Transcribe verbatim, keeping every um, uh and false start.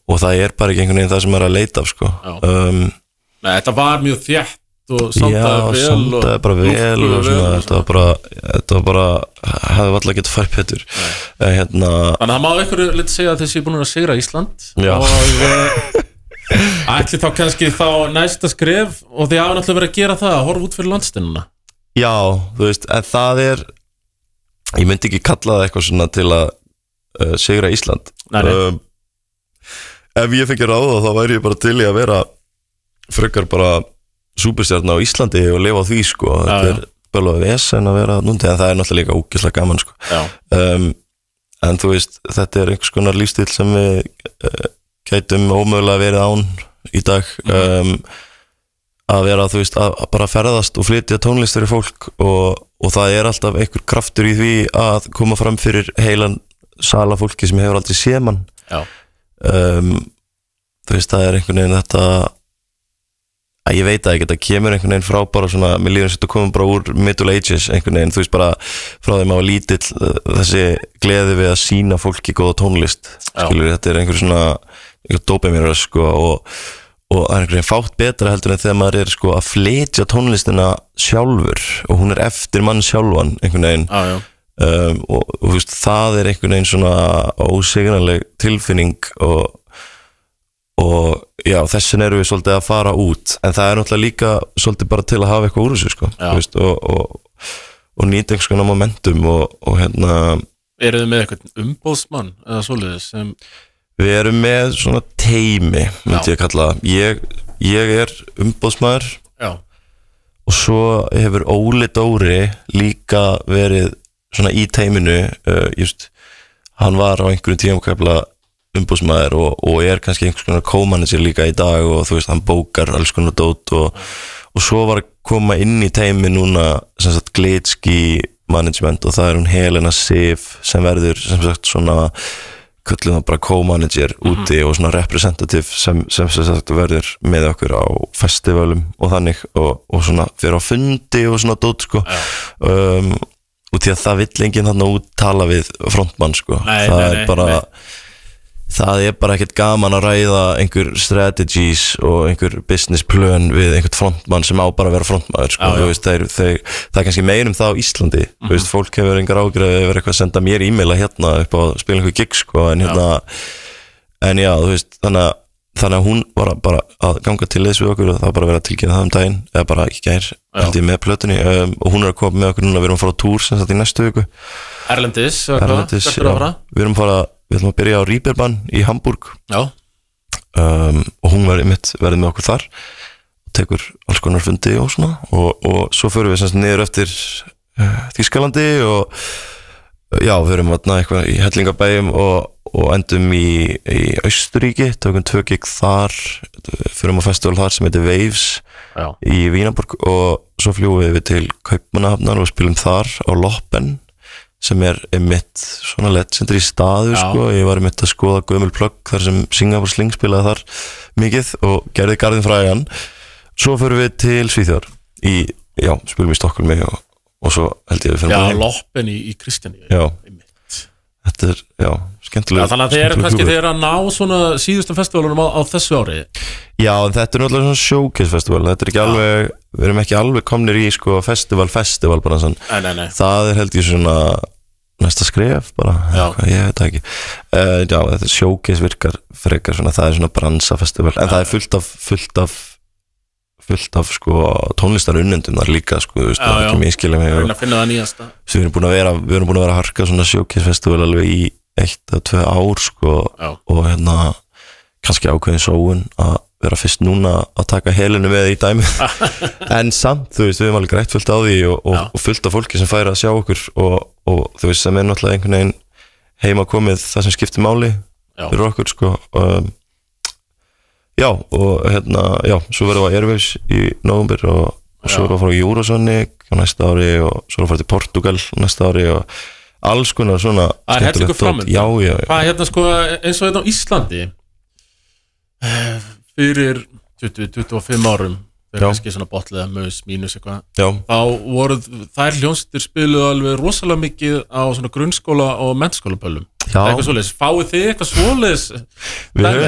og það er bara ekki einhvern veginn það sem er að leita af sko um, Nei, þetta var mjög þétt og sandaði vel Já, sandaði bara vel og svona, þetta var bara þetta var bara, hefði alltaf getað farið betur uh, hérna Þannig að það má ykkur liti segja að þessi er búin að sigra Ísland Já. og ætli þá kannski þá næsta skref og þið hafa náttúrulega verið að gera það að horfa út fyrir landsteinuna Já, þú veist, en það er ég myndi ekki kalla það eitthvað svona til að uh, sigra Ísland Nei, nei. Um, ef ég fengi ráða þá væri ég bara til í að vera frekar bara súperstjarna á Íslandi og lifa á því sko Já, þetta já. er bara vesen að vera núndi en það er náttúrulega líka ógeðslega gaman sko um, en þú veist, þetta er einhvers konar lífstíl sem við uh, gætum ómögulega verið án í dag um, að vera, þú veist, að, að bara ferðast og flytja tónlist fyrir fólk og, og það er alltaf einhver kraftur í því að koma fram fyrir heilan sala fólki sem hefur aldrei séð mann um, þú veist, það er einhvern veginn þetta að ég veit að ekki, þetta kemur einhvern veginn frá bara svona, mér líður eins og þetta komum bara úr Middle Ages einhvern veginn, þú veist, bara frá þeim að var lítill þessi gleði við að sína fólki góða tónlist, skilur, þetta er einhver svona einhver dópamín sko og og það er einhvern veginn fátt betra heldur en þegar maður er sko að flytja tónlistina sjálfur og hún er eftir mann sjálfan einhvern veginn ah, um, og, og veist, það er einhvern veginn svona ósigranleg tilfinning og, og já, þessin eru við svolítið að fara út en það er náttúrulega líka svolítið bara til að hafa eitthvað úr þessu sko veist, og, og, og nýta einhvers konar momentum og, og hérna Eru þið með eitthvað umbóðsmann eða svoleiðis sem Við erum með svona teimi, myndi ég kalla það. Ég, ég er umbóðsmaður Já. og svo hefur Óli Dóri líka verið svona í teiminu, uh, just, hann var á einhverjum tímakafla umbóðsmaður og, og er kannski einhvers konar co-manager líka í dag og þú veist, hann bókar alls konar dót og, og svo var að koma inn í teimi núna sem sagt Glitski management og það er hún Helena Sif sem verður sem sagt svona köllum það bara co-manager úti mm-hmm. og svona representative sem, sem, sem sagt verður með okkur á festivalum og þannig og, og svona fyrir á fundi og svona dót sko um, og því að það vill enginn þarna út tala við frontmann sko nei, það nei, er bara nei. það er bara ekkert gaman að ræða einhver strategies og einhver business plan við einhvern frontmann sem á bara að vera frontmaður sko. Já, já. Veist, þeir, þeir, það er kannski meir um það á Íslandi mm-hmm. veist, fólk hefur engar ágræði að vera eitthvað að senda mér e-maila hérna upp á að spila einhver gig sko, en hérna já. en já, þú veist, þannig að, þannig að hún var bara að ganga til þess við okkur og það var bara að vera tilkynna það um daginn eða bara ekki gær, held ég með plötunni um, og hún er að koma með okkur núna, við erum að fara á túr sem sagt í næstu viku Erlendis, Erlendis já, við erum að fara Við ætlum að byrja á Reeperbahn í Hamburg um, og hún verði mitt verði með okkur þar og tekur alls konar fundi og svona og, og svo förum við semst niður eftir uh, Þýskalandi og uh, já, við erum vatna eitthvað í Hellingabæjum og, og endum í, í Austuríki, tökum tvö gig þar förum á festival þar sem heitir Waves já. Í Vínarborg og svo fljúum við til Kaupmannahafnar og spilum þar á Loppen sem er einmitt svona legendary staður sko, ég var einmitt að skoða gömul plögg þar sem Singapore Sling spilaði þar mikið og gerði garðin frægan svo förum við til Svíþjóðar í, já, spilum í Stokkólmi og, og svo held ég við fyrir Já, heim. Loppen í, í Kristjaníu Já, þetta er, já, skemmtileg Já, þannig að þeir eru kannski þeir að ná svona síðustum festivalunum á, á þessu ári Já, en þetta er náttúrulega svona showcase festival þetta er ekki já. alveg, við erum ekki alveg komnir í sko festival, festival bara sann nei, nei, nei. það er held ég svona næsta skref bara, eitthvað, ég veit ekki uh, já, þetta showcase virkar frekar svona, það er svona bransafestival en já, það er fullt af fullt af, fullt af sko tónlistarunnendum þar líka sko, þú veist, það er ekki miskilja mig og, finna það nýjasta við erum búin að vera, við erum búin að vera að harka svona showcase festival alveg í eitt að tvö ár sko já. Og hérna kannski ákveðin sóun að vera fyrst núna að taka helinu með í dæmi en samt, þú veist, við erum alveg greitt fullt á því og, og, og fullt af fólki sem færi að sjá okkur og, og þú veist, sem er náttúrulega einhvern veginn heima komið það sem skiptir máli já. Fyrir okkur, sko um, já, og hérna já, svo verðum við að Airwaves í nóvember og, og svo verðum við að fara á Eurosonic á næsta ári og svo verðum við að fara til Portugal næsta ári og alls konar svona það er hellingu framönda já, já, já. Hvað hérna, sko, eins og þetta á Íslandi fyrir tuttugu til tuttugu og fimm árum þegar kannski svona botliða mös mínus eitthvað þá voru þær hljónstir spiluðu alveg rosalega mikið á svona grunnskóla og mennskólaböllum eitthvað svoleiðis, fáið þið eitthvað svoleiðis